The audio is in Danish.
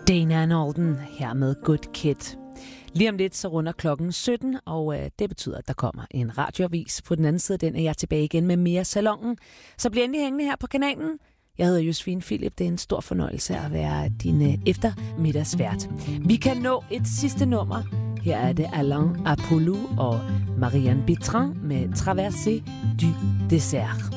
Dana Nolden her med Good Kid. Lige om lidt så runder klokken 17, og det betyder, at der kommer en radioavis. På den anden side, den er jeg tilbage igen med mere Salongen. Så bliv endelig hængende her på kanalen. Jeg hedder Josefine Philip. Det er en stor fornøjelse at være din eftermiddagsvært. Vi kan nå et sidste nummer. Her er det Alain Apollo og Marianne Bertrand med Traversée du désert.